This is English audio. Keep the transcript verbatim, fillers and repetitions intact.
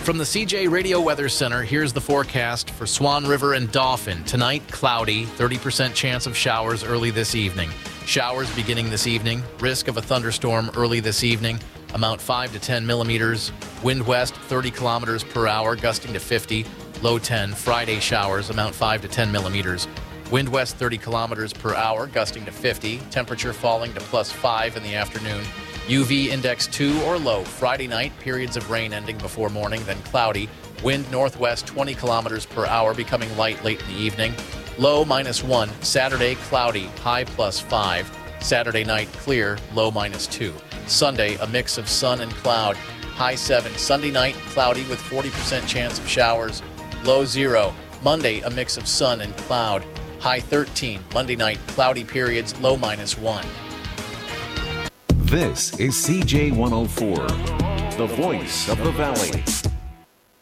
From the C J Radio Weather Center, here's the forecast for Swan River and Dauphin. Tonight, cloudy, thirty percent chance of showers early this evening. Showers beginning this evening. Risk of a thunderstorm early this evening. Amount five to ten millimeters. Wind west thirty kilometers per hour, gusting to fifty. Low ten. Friday showers. Amount five to ten millimeters. Wind west thirty kilometers per hour, gusting to fifty. Temperature falling to plus five in the afternoon. U V index two or low. Friday night, periods of rain ending before morning, then cloudy. Wind northwest twenty kilometers per hour, becoming light late in the evening. Low minus one. Saturday, cloudy, high plus five. Saturday night, clear, low minus two. Sunday, a mix of sun and cloud, high seven. Sunday night, cloudy with forty percent chance of showers, low zero. Monday, a mix of sun and cloud, high thirteen. Monday night, cloudy periods, low minus one. This is C J one oh four, the voice of the valley.